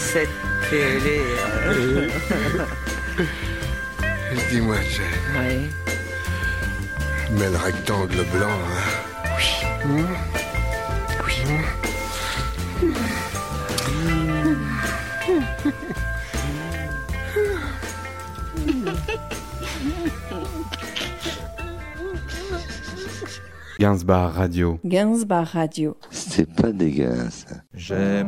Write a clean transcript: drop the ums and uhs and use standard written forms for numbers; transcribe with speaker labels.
Speaker 1: cette télé.
Speaker 2: Dis-moi, Jane.
Speaker 1: Oui.
Speaker 2: Mais le rectangle blanc, hein? Oui. Oui.
Speaker 3: Gainsbar Radio.
Speaker 4: Gainsbar Radio.
Speaker 5: C'est pas dégueu, ça.
Speaker 6: J'aime